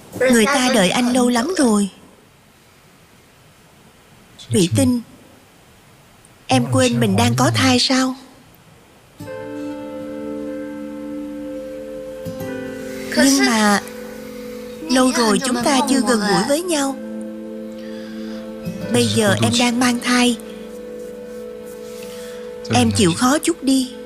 Người ta đợi anh lâu lắm rồi. Thủy Tinh, em quên mình đang có thai sao? Nhưng mà lâu rồi chúng ta chưa gần gũi với nhau. Bây giờ em đang mang thai, em chịu khó chút đi.